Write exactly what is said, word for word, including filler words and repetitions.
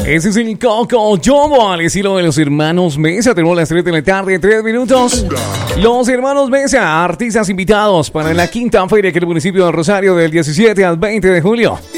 Ese es el Coco Jumbo al estilo de los hermanos Mesa. Tenemos las tres de la tarde, tres minutos. Los hermanos Mesa, artistas invitados para la quinta feria que el municipio de Rosario del diecisiete al veinte de julio.